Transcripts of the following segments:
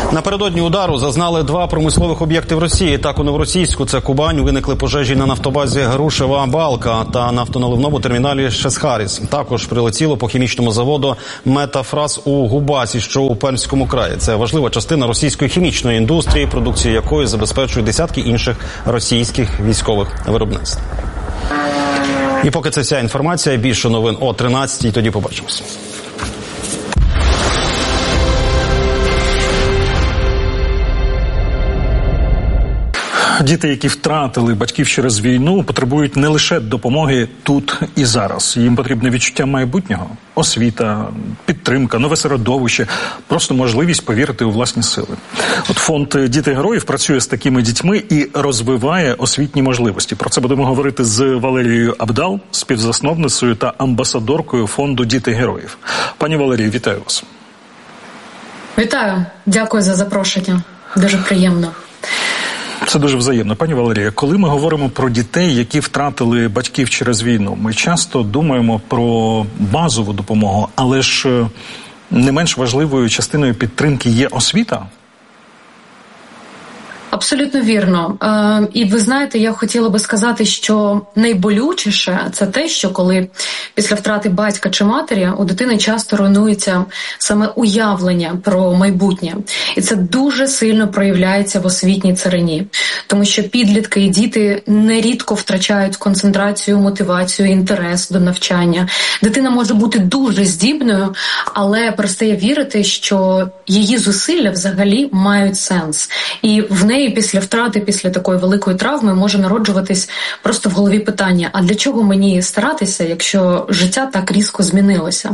Напередодні удару зазнали два промислових об'єкти в Росії. Так, у Новоросійську, це Кубань, виникли пожежі на нафтобазі Грушева Балка та нафтоналивному терміналі Шесхаріс. Також прилетіло по хімічному заводу Метафраз у Губасі, що у Пермському краї. Це важлива частина російської хімічної індустрії, продукцію якої забезпечують десятки інших російських військових виробництв. І поки це вся інформація, більше новин о 13-й, тоді побачимось. Діти, які втратили батьків через війну, потребують не лише допомоги тут і зараз. Їм потрібне відчуття майбутнього, освіта, підтримка, нове середовище, просто можливість повірити у власні сили. От фонд «Діти героїв» працює з такими дітьми і розвиває освітні можливості. Про це будемо говорити з Валерією Абдал, співзасновницею та амбасадоркою фонду «Діти героїв». Пані Валерію, вітаю вас. Вітаю. Дякую за запрошення. Дуже приємно. Це дуже взаємно. Пані Валерія, коли ми говоримо про дітей, які втратили батьків через війну, ми часто думаємо про базову допомогу, але ж не менш важливою частиною підтримки є освіта? Абсолютно вірно. І ви знаєте, я хотіла би сказати, що найболючіше – це те, що коли після втрати батька чи матері у дитини часто руйнується саме уявлення про майбутнє. І це дуже сильно проявляється в освітній царині. Тому що підлітки і діти нерідко втрачають концентрацію, мотивацію, інтерес до навчання. Дитина може бути дуже здібною, але перестає вірити, що її зусилля взагалі мають сенс. І в неї після втрати, після такої великої травми може народжуватись просто в голові питання, а для чого мені старатися, якщо життя так різко змінилося?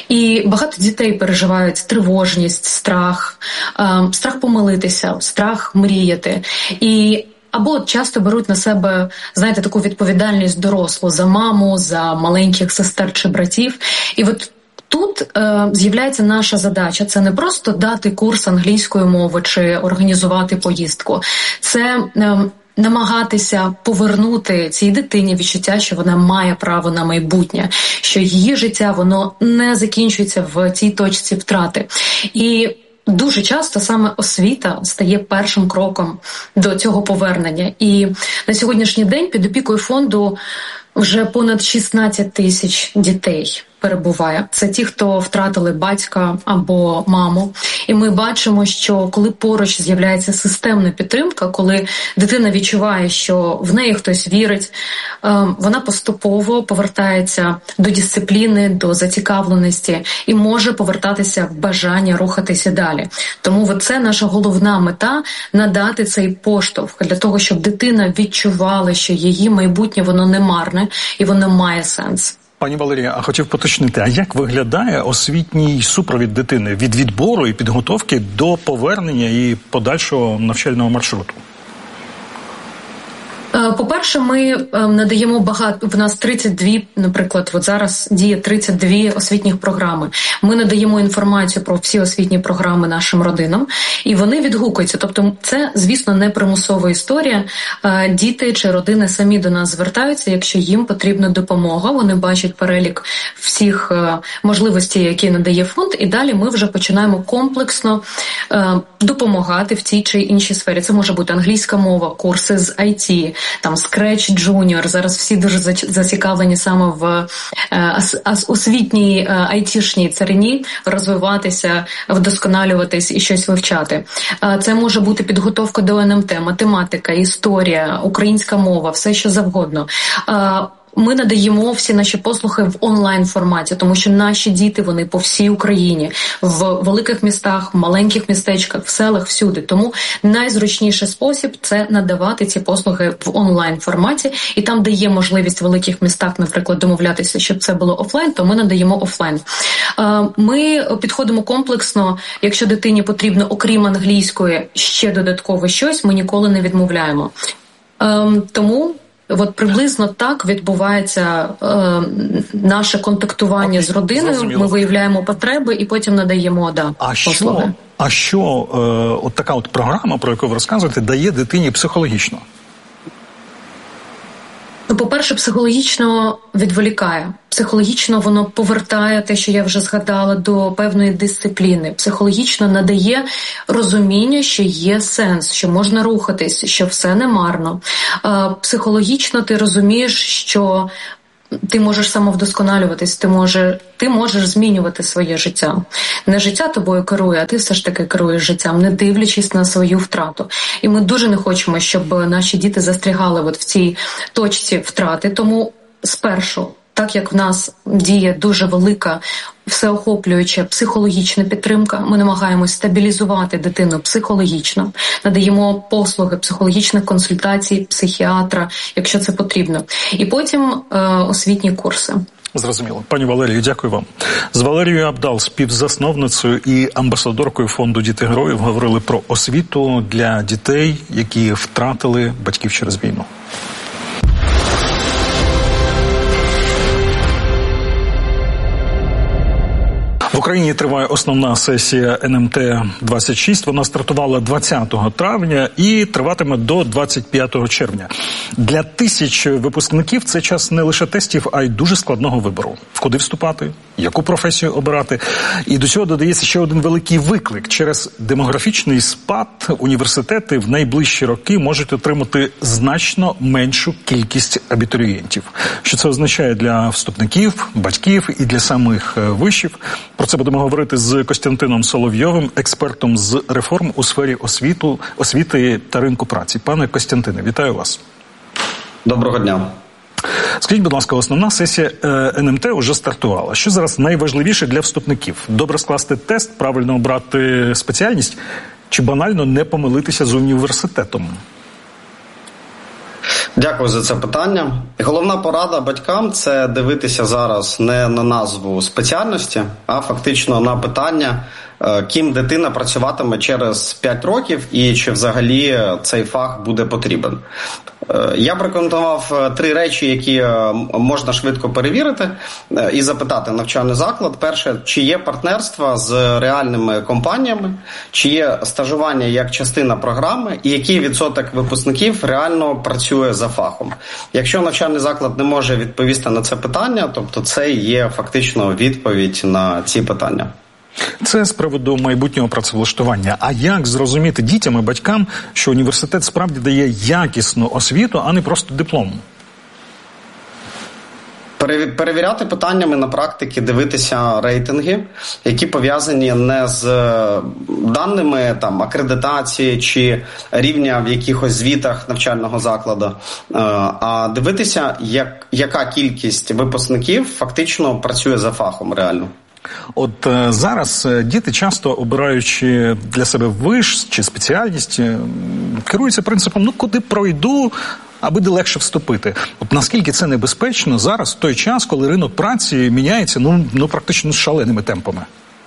І багато дітей переживають тривожність, страх, страх помилитися, страх мріяти. І або часто беруть на себе, знаєте, таку відповідальність дорослу за маму, за маленьких сестер чи братів. І от тут з'являється наша задача. Це не просто дати курс англійської мови чи організувати поїздку. Це намагатися повернути цій дитині відчуття, що вона має право на майбутнє, що її життя, воно не закінчується в цій точці втрати. І дуже часто саме освіта стає першим кроком до цього повернення. І на сьогоднішній день під опікою фонду вже понад 16 тисяч дітей перебуває. Це ті, хто втратили батька або маму. І ми бачимо, що коли поруч з'являється системна підтримка, коли дитина відчуває, що в неї хтось вірить, вона поступово повертається до дисципліни, до зацікавленості і може повертатися в бажання рухатися далі. Тому це наша головна мета – надати цей поштовх для того, щоб дитина відчувала, що її майбутнє, воно не марне і воно має сенс. Пані Валерія, а хотів поточнити, а як виглядає освітній супровід дитини від відбору і підготовки до повернення і подальшого навчального маршруту? По-перше, ми надаємо багато, в нас 32, наприклад, от зараз діє 32 освітніх програми. Ми надаємо інформацію про всі освітні програми нашим родинам, і вони відгукуються. Тобто це, звісно, не примусова історія. Діти чи родини самі до нас звертаються, якщо їм потрібна допомога. Вони бачать перелік всіх можливостей, які надає фонд, і далі ми вже починаємо комплексно допомагати в цій чи іншій сфері. Це може бути англійська мова, курси з IT, там Scratch Junior, зараз всі дуже зацікавлені саме в освітній айтішній царині розвиватися, вдосконалюватись і щось вивчати. Це може бути підготовка до НМТ, математика, історія, українська мова, все що завгодно. Ми надаємо всі наші послуги в онлайн-форматі, тому що наші діти, вони по всій Україні, в великих містах, в маленьких містечках, в селах, всюди. Тому найзручніший спосіб – це надавати ці послуги в онлайн-форматі. І там, де є можливість в великих містах, наприклад, домовлятися, щоб це було офлайн, то ми надаємо офлайн. Ми підходимо комплексно. Якщо дитині потрібно, окрім англійської, ще додатково щось, ми ніколи не відмовляємо. Тому от приблизно так відбувається наше контактування з родиною. Зрозуміло. Ми виявляємо потреби і потім надаємо послуги. А що от така от програма, про яку ви розказуєте, дає дитині психологічно? по-перше, психологічно відволікає. Психологічно воно повертає те, що я вже згадала, до певної дисципліни. Психологічно надає розуміння, що є сенс, що можна рухатись, що все не марно. Психологічно ти розумієш, що ти можеш самовдосконалюватись, ти можеш змінювати своє життя. Не життя тобою керує, а ти все ж таки керуєш життям, не дивлячись на свою втрату. І ми дуже не хочемо, щоб наші діти застрягали в цій точці втрати. Тому спершу, так як в нас діє дуже велика, всеохоплююча психологічна підтримка, ми намагаємось стабілізувати дитину психологічно, надаємо послуги психологічних консультацій, психіатра, якщо це потрібно. І потім освітні курси. Зрозуміло. Пані Валерію, дякую вам. З Валерією Абдал, співзасновницею і амбасадоркою фонду «Діти-героїв», говорили про освіту для дітей, які втратили батьків через війну. В Україні триває основна сесія НМТ-26. Вона стартувала 20 травня і триватиме до 25 червня. Для тисяч випускників це час не лише тестів, а й дуже складного вибору. В куди вступати, яку професію обирати. І до цього додається ще один великий виклик. Через демографічний спад університети в найближчі роки можуть отримати значно меншу кількість абітурієнтів. Що це означає для вступників, батьків і для самих вишів? Про це будемо говорити з Костянтином Соловйовим, експертом з реформ у сфері освіти та ринку праці. Пане Костянтине, вітаю вас. Доброго дня. Скажіть, будь ласка, основна сесія НМТ вже стартувала. Що зараз найважливіше для вступників? Добре скласти тест, правильно обрати спеціальність чи банально не помилитися з університетом? Дякую за це питання. Головна порада батькам – це дивитися зараз не на назву спеціальності, а фактично на питання, ким дитина працюватиме через 5 років і чи взагалі цей фах буде потрібен. Я б рекомендував 3 речі, які можна швидко перевірити і запитати навчальний заклад. Перше, чи є партнерства з реальними компаніями, чи є стажування як частина програми і який відсоток випускників реально працює за фахом. Якщо навчальний заклад не може відповісти на це питання, тобто це є фактично відповідь на ці питання. Це з приводу майбутнього працевлаштування. А як зрозуміти дітям і батькам, що університет справді дає якісну освіту, а не просто диплом? Перевіряти питаннями на практиці, дивитися рейтинги, які пов'язані не з даними акредитації чи рівня в якихось звітах навчального закладу, а дивитися, яка кількість випускників фактично працює за фахом реально. От зараз діти, часто обираючи для себе виш чи спеціальність, керуються принципом, куди пройду, а буде легше вступити. От наскільки це небезпечно зараз, в той час, коли ринок праці міняється, практично з шаленими темпами?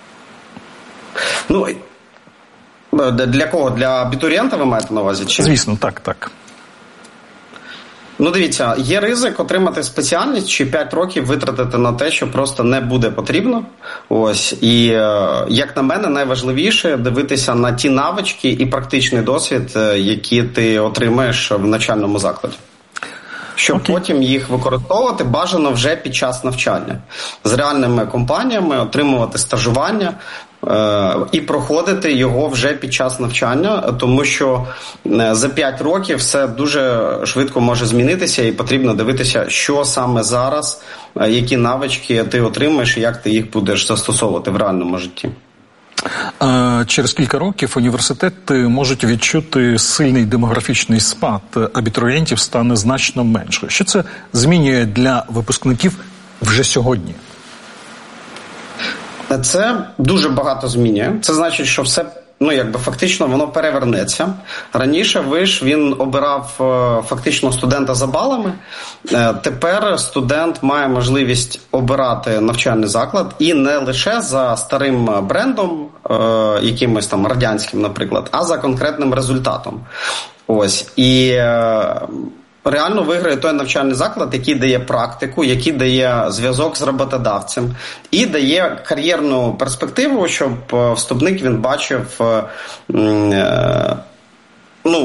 Для кого? Для абітурієнта ви маєте на увазі? Чи? Звісно, так. Дивіться, є ризик отримати спеціальність чи 5 років витратити на те, що просто не буде потрібно. І, як на мене, найважливіше дивитися на ті навички і практичний досвід, які ти отримаєш в навчальному закладі. Щоб потім їх використовувати бажано вже під час навчання. З реальними компаніями отримувати стажування і проходити його вже під час навчання, тому що за 5 років все дуже швидко може змінитися і потрібно дивитися, що саме зараз, які навички ти отримаєш і як ти їх будеш застосовувати в реальному житті. Через кілька років університети можуть відчути сильний демографічний спад. Абітурієнтів стане значно менше. Що це змінює для випускників вже сьогодні? Це дуже багато змінює. Це значить, що все фактично воно перевернеться. Раніше виш, він обирав фактично студента за балами. Тепер студент має можливість обирати навчальний заклад і не лише за старим брендом, якимось радянським, наприклад, а за конкретним результатом. І реально виграє той навчальний заклад, який дає практику, який дає зв'язок з роботодавцем і дає кар'єрну перспективу, щоб вступник він бачив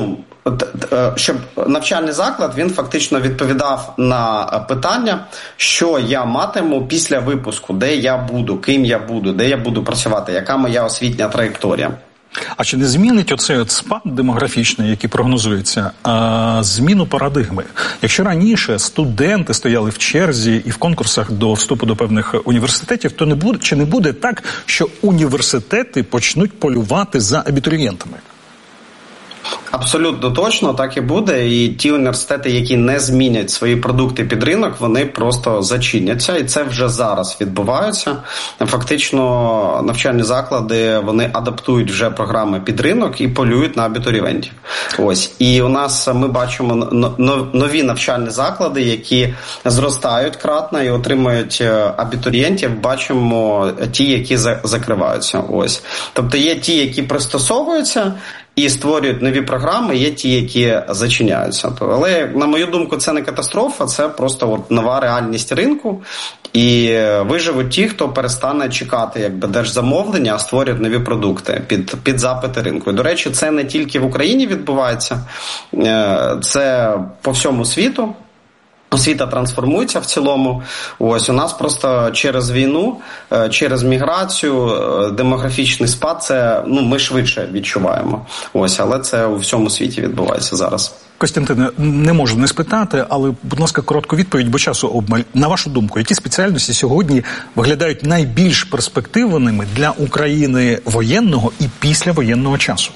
щоб навчальний заклад, він фактично відповідав на питання, що я матиму після випуску, де я буду, ким я буду, де я буду працювати, яка моя освітня траєкторія. А чи не змінить оцей спад демографічний, який прогнозується, зміну парадигми? Якщо раніше студенти стояли в черзі і в конкурсах до вступу до певних університетів, то не буде так, що університети почнуть полювати за абітурієнтами? Абсолютно точно так і буде, і ті університети, які не змінять свої продукти під ринок, вони просто зачиняться, і це вже зараз відбувається. Фактично навчальні заклади, вони адаптують вже програми під ринок і полюють на абітурієнтів. Ось. І у нас ми бачимо нові навчальні заклади, які зростають кратно і отримують абітурієнтів, бачимо ті, які закриваються. Ось. Тобто є ті, які пристосовуються і створюють нові програми, є ті, які зачиняються. Але, на мою думку, це не катастрофа, це просто нова реальність ринку. І виживуть ті, хто перестане чекати держзамовлення, а створюють нові продукти під запити ринку. І, до речі, це не тільки в Україні відбувається, це по всьому світу. Освіта трансформується в цілому. Ось у нас просто через війну, через міграцію, демографічний спад, це ми швидше відчуваємо. Ось, але це у всьому світі відбувається зараз. Костянтине, не можу не спитати, але, будь ласка, коротку відповідь, бо часу обмаль. На вашу думку, які спеціальності сьогодні виглядають найбільш перспективними для України воєнного і післявоєнного часу?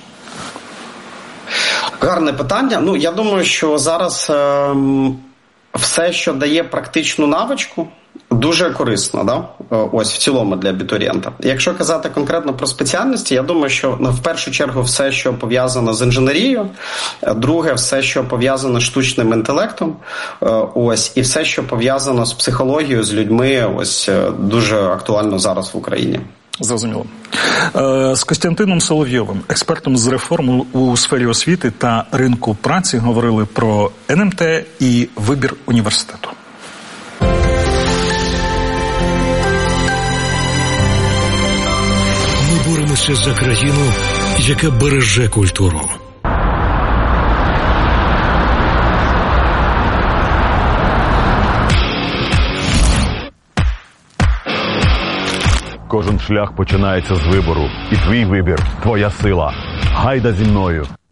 Гарне питання. Я думаю, що зараз все, що дає практичну навичку, дуже корисно, да? Ось в цілому для абітурієнта. Якщо казати конкретно про спеціальності, я думаю, що в першу чергу все, що пов'язано з інженерією, друге, все, що пов'язано з штучним інтелектом, ось, і все, що пов'язано з психологією, з людьми, ось, дуже актуально зараз в Україні. Зрозуміло. З Костянтином Соловйовим, експертом з реформ у сфері освіти та ринку праці, говорили про НМТ і вибір університету. Ми боремося за країну, яка береже культуру. Кожен шлях починається з вибору. І твій вибір – твоя сила. Гайда зі мною.